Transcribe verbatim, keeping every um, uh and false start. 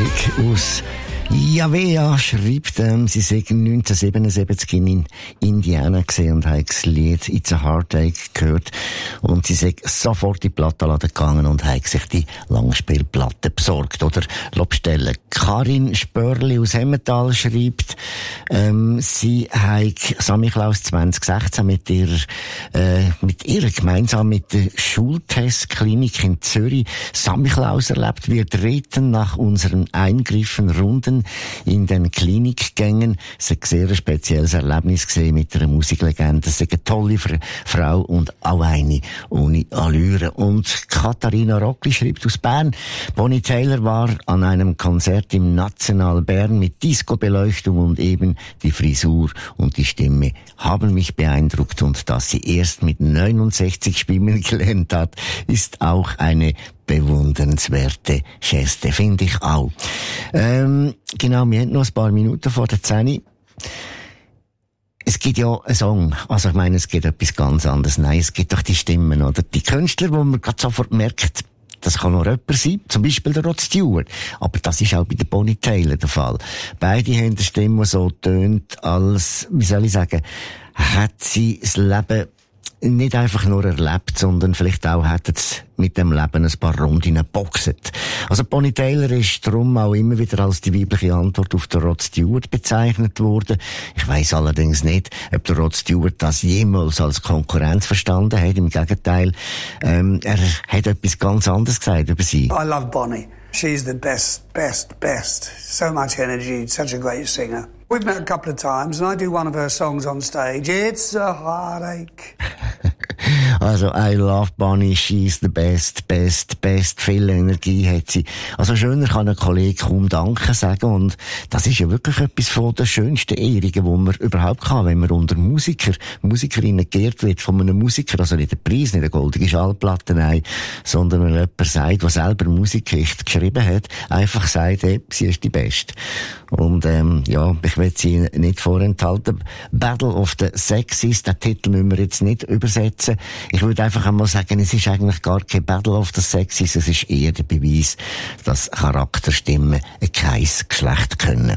Heartache aus Javea schreibt, ähm, sie sei neunzehnhundertsiebenundsiebzig in Indiana gesehen und hat das Lied It's a Heartache gehört. Und sie sei sofort in die Plattenladen gegangen und hat sich die Langspielplatte besorgt oder bestellen. Karin Spörli aus Emmental schreibt, ähm, sie hat Samichlaus zwanzig sechzehn mit ihrer, äh, mit ihrer gemeinsam mit der Schultestklinik in Zürich Samichlaus erlebt. Wir drehten nach unseren Eingriffen Runden in den Klinikgängen. Es war ein sehr spezielles Erlebnis gesehen mit einer Musiklegende. Es ist eine tolle Frau und auch eine ohne Allüre. Und Katharina Rockli schreibt aus Bern, Bonnie Tyler war an einem Konzert im National Bern mit Disco-Beleuchtung und eben die Frisur und die Stimme haben mich beeindruckt, und dass sie erst mit neunundsechzig Stimmen gelernt hat, ist auch eine bewundernswerte Geste, finde ich auch. Ähm, genau, wir haben noch ein paar Minuten vor der zehn. Es gibt ja einen Song, also ich meine, es gibt etwas ganz anderes. Nein, es gibt doch die Stimmen, oder? Die Künstler, wo man gerade sofort merkt, das kann noch Rapper sein, zum Beispiel der Rod Stewart. Aber das ist auch bei der Bonnie Tyler der Fall. Beide haben eine Stimme, die so tönt, als, wie soll ich sagen, hat sie das Leben nicht einfach nur erlebt, sondern vielleicht auch hat es mit dem Leben ein paar Runden geboxt. Also Bonnie Tyler ist darum auch immer wieder als die weibliche Antwort auf den Rod Stewart bezeichnet worden. Ich weiss allerdings nicht, ob der Rod Stewart das jemals als Konkurrenz verstanden hat. Im Gegenteil, ähm, er hat etwas ganz anderes gesagt über sie. I love Bonnie. She's the best, best, best. So much energy, such a great singer. We've met a couple of times and I do one of her songs on stage. It's a heartache. Also, I love Bonnie, she's the best, best, best. Viel Energie hat sie. Also, schöner kann ein Kollege kaum Danke sagen. Und das ist ja wirklich etwas von den schönsten Ehrungen, die man überhaupt kann, wenn man unter Musiker, Musikerinnen geehrt wird von einem Musiker. Also nicht der Preis, nicht eine goldige Schallplatte, nein, sondern wenn jemand sagt, der selber Musikgeschichte geschrieben hat, einfach sagt, hey, sie ist die Beste. Und, ähm, ja, ich will sie nicht vorenthalten. Battle of the Sexes, den Titel müssen wir jetzt nicht übersetzen. Ich würde einfach einmal sagen, es ist eigentlich gar kein Battle of the Sexes, es ist eher der Beweis, dass Charakterstimmen kein Geschlecht können.